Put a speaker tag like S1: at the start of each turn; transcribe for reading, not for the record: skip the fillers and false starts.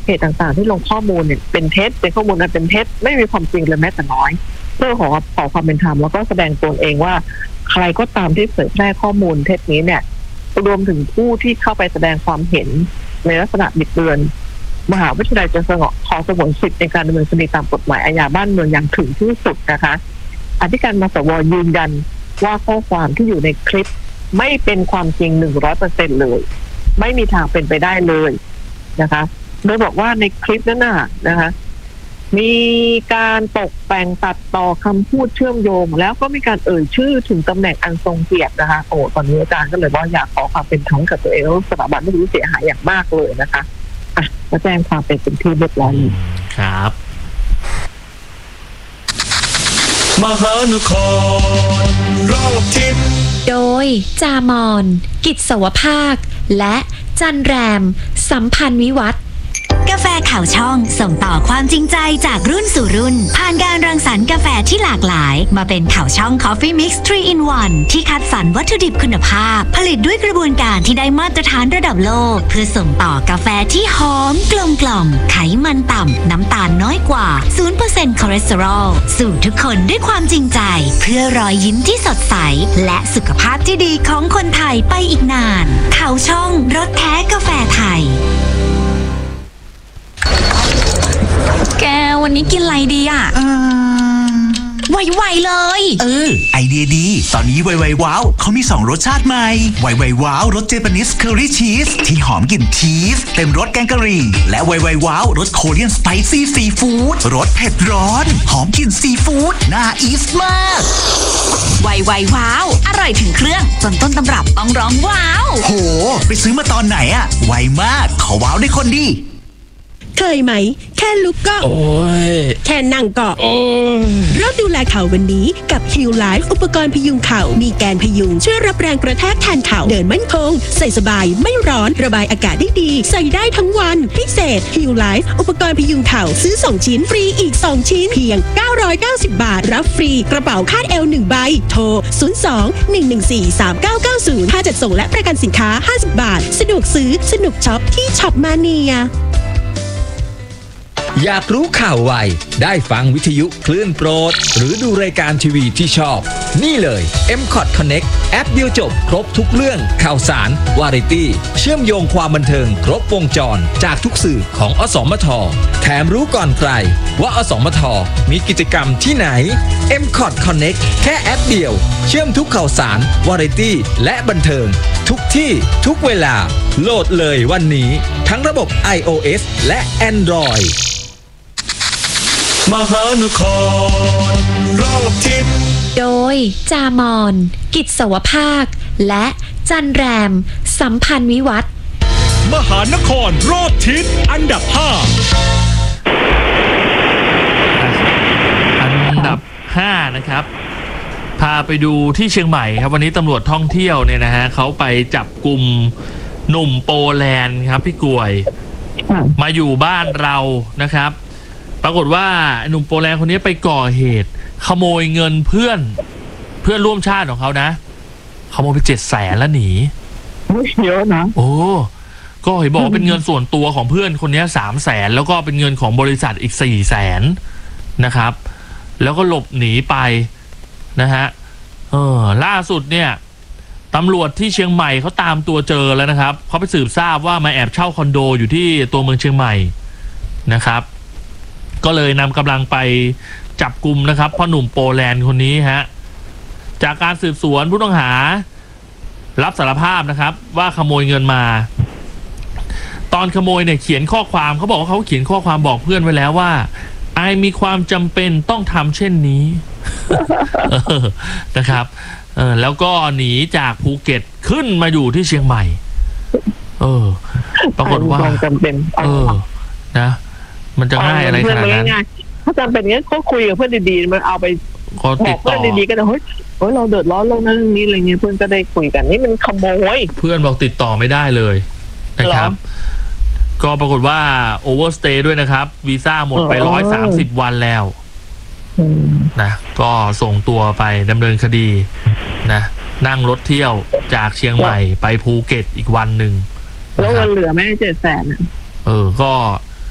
S1: เพจต่างๆที่ลงข้อมูลเนี่ยเป็นเท็จเป็นข้อมูลนั้นเป็นเท็จไม่มีความจริงเลยแม้แต่น้อยเพื่อขอความเป็นธรรมแล้วก็แสดงตนเองว่าใครก็ตามที่เผยแพร่ข้อมูลเท็จนี้เนี่ยรวมถึงผู้ที่เข้าไปแสดงความเห็นในลักษณะบิดเบือนมหาวิทยาลัยจะขอสงวนสิทธิ์ในการดำเนินคดีตามกฎหมายอาญาบ้านเมืองอย่างถึงที่สุดนะคะอธิการมสว.ยืนยันว่าข้อความที่อยู่ในคลิปไม่เป็นความจริง 100% เลยไม่มีทางเป็นไปได้เลยนะคะโดยบอกว่าในคลิปนั้นนะคะมีการตกแต่งตัดต่อคำพูดเชื่อมโยงแล้วก็มีการเอ่ยชื่อถึงตำแหน่งอันทรงเกียรตินะคะโอ้ตอนนี้อาจารย์ก็เลยว่าอยากขอความเป็นธรรมกับตัวเองแล้วสถาบันไม่รู้เสียหายอย่างมากเลยนะคะก็แจ้งความเป็นที่เรียบร้อย
S2: ครับมหานครรอบทิศ
S3: โดยจามอนกิจสวภาคและจันแรมสัมพันธ์วิวัฒน์
S4: กาแฟข่าวช่องส่งต่อความจริงใจจากรุ่นสู่รุ่นผ่านการรังสรรค์กาแฟที่หลากหลายมาเป็นข่าวช่อง Coffee Mix 3 in 1 ที่คัดสรรวัตถุดิบคุณภาพผลิตด้วยกระบวนการที่ได้มาตรฐานระดับโลกเพื่อส่งต่อกาแฟที่หอมกลมกล่อมไขมันต่ำน้ำตาลน้อยกว่า 0% คอเลสเตอรอลสู่ทุกคนด้วยความจริงใจเพื่อรอยยิ้มที่สดใสและสุขภาพที่ดีของคนไทยไปอีกนานข่าวช่องรสแท้กาแฟไทย
S5: แกวันนี้กินอะไรดีอ่ะไวๆเลย
S6: ไอเดียดีตอนนี้ไวว้าวเขามี2รสชาติใหม่ไวว้าวรสเจแปนิสเคอรี่ชีสที่หอมกลิ่นชีสเต็มรสแกงกะหรี่และไวว้าวรสโคเรียนสไปซี่ซีฟู้ดรสเผ็ดร้อนหอมกลิ่นซีฟู้ดน่าอีสมาก
S5: ไวว้าวอร่อยถึงเครื่องจนต้นตำรับต้องร้องว้าว
S6: โหไปซื้อมาตอนไหนอะไวมากขอว้าวได้คนดี
S7: เคยไหมแค่ลุกก็
S2: โอ้ย
S7: แค่นั่งก็โอ้ยเริ่มดูแลเข่าวันนี้กับ Heal Life อุปกรณ์พยุงเข่ามีแกนพยุงช่วยรับแรงกระแทกแทนเข่าเดินมั่นคงใส่สบายไม่ร้อนระบายอากาศได้ดีใส่ได้ทั้งวันพิเศษ Heal Life อุปกรณ์พยุงเข่าซื้อ2ชิ้นฟรีอีก2ชิ้นเพียง990 บาทรับฟรีกระเป๋าคาดเอว1ใบโทร02-114-3990ค่าจัดส่งและประกันสินค้า50บาทสะดวกซื้อสนุกช็อปที่ช็อปมาเนีย
S8: อยากรู้ข่าวไวได้ฟังวิทยุคลื่นโปรดหรือดูรายการทีวีที่ชอบนี่เลย MCOT Connect แอปเดียวจบครบทุกเรื่องข่าวสารวาไรตี้เชื่อมโยงความบันเทิงครบวงจรจากทุกสื่อของอสมทแถมรู้ก่อนใครว่าอสมทมีกิจกรรมที่ไหน MCOT Connect แค่แอปเดียวเชื่อมทุกข่าวสารวาไรตี้และบันเทิงทุกที่ทุกเวลาโหลดเลยวันนี้ทั้งระบบ iOS และ Android
S2: มหานครรอบทิศ
S3: โดยจามอนกิจสวภาคและจันแรมสัมพันธ์วิวัฒน์
S2: มหานครรอบทิศอันดับ5นะครับพาไปดูที่เชียงใหม่ครับวันนี้ตำรวจท่องเที่ยวเนี่ยนะฮะเขาไปจับกลุ่มหนุ่มโปแลนด์ครับพี่กวยมาอยู่บ้านเรานะครับปรากฏว่าหนุ่มโปแลนด์คนนี้ไปก่อเหตุขโมยเงินเพื่อนร่วมชาติของเขานะขโมยไป700,000แล้วหนี
S1: เยอะนะ
S2: โอ้ก็เห็นบอกว่าเป็นเงินส่วนตัวของเพื่อนคนนี้300,000แล้วก็เป็นเงินของบริษัทอีก400,000นะครับแล้วก็หลบหนีไปนะฮะล่าสุดเนี่ยตำรวจที่เชียงใหม่เขาตามตัวเจอแล้วนะครับเขาไปสืบทราบว่ามาแอบเช่าคอนโดอยู่ที่ตัวเมืองเชียงใหม่นะครับก็เลยนำกำลังไปจับกุมนะครับพ่อหนุ่มโปแลนด์คนนี้ฮะจากการสืบสวนผู้ต้องหารับสารภาพนะครับว่าขโมยเงินมาตอนขโมยเนี่ยเขียนข้อความเขาบอกว่าเขาเขียนข้อความบอกเพื่อนไว้แล้วว่าไอมีความจำเป็นต้องทำเช่นนี้ นะครับแล้วก็หนีจากภูเก็ตขึ้นมาอยู่ที่เชียงใหม่ปรากฏว่า
S1: จำเป็น
S2: นะมันจะง่ายอะไรขนาดนั้น
S1: ถ้าจำเป็นงั้นเขาคุยกับเพื่อนดีๆมันเอาไปบอกเพื่อนดีๆก็ได้เฮ้ยเราเดือดร้อนเรื่องนั้นนี้อะไรเงี้ยเพื่อนก็ได้คุยกันนี่มันขโมย
S2: เพื่อนบอกติดต่อไม่ได้เลยนะครับก็ปรากฏว่าโอเวอร์สเตย์ด้วยนะครับวีซ่าหมดไป130 วันแล้วนะก็ส่งตัวไปดำเนินคดีนะนั่งรถเที่ยวจากเชียงใหม่ไปภูเก็ตอีกวันหนึ่ง
S1: แล้วเงินเหลือไม่700,000
S2: ก็